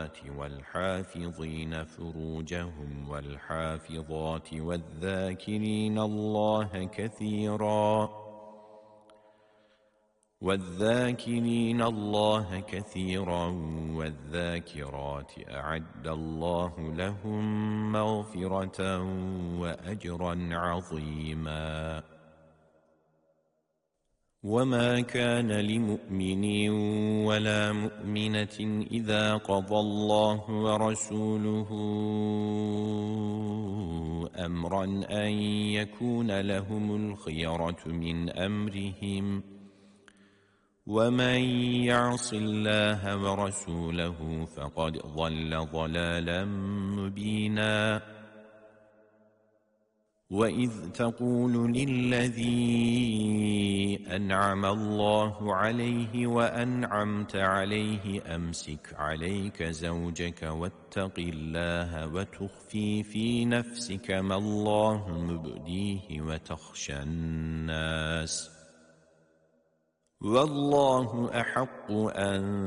الصلاة والحافظين فروجهم والحافظات والذاكرين الله كثيرا والذاكرات أعد الله لهم مغفرة وأجرا عظيما. وما كان لمؤمن ولا مؤمنة إذا قضى الله ورسوله أمرا أن يكون لهم الخيرة من أمرهم ومن يعص الله ورسوله فقد ضل ضلالا مبينا. وإذ تقول للذي أنعم الله عليه وأنعمت عليه أمسك عليك زوجك واتق الله وتخفي في نفسك ما الله مبديه وتخشى الناس والله أحق أن